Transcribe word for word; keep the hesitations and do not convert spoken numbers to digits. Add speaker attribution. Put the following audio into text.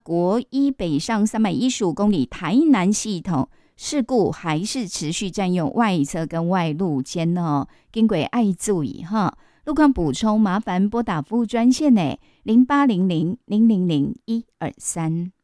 Speaker 1: 国一北上三百一十五公里台南系统事故还是持续占用外侧跟外路间哦，经过爱注意哈。路况补充，麻烦拨打服务专线呢，零八零零零零零一二三。